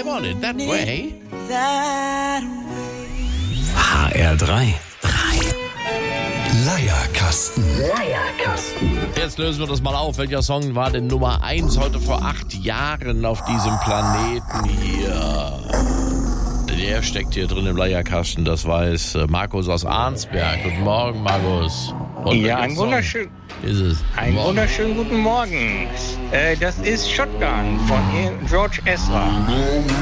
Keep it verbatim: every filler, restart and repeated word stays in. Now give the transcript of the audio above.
I want it that way. H R drei. Leierkasten. Leierkasten. Jetzt lösen wir das mal auf. Welcher Song war denn Nummer eins heute vor acht Jahren auf diesem Planeten hier? Der steckt hier drin im Leierkasten, das weiß Markus aus Arnsberg. Guten Morgen, Markus. Und ja, ein wunderschön, ist es? einen Morgen. wunderschönen guten Morgen. Äh, das ist Shotgun von George Ezra.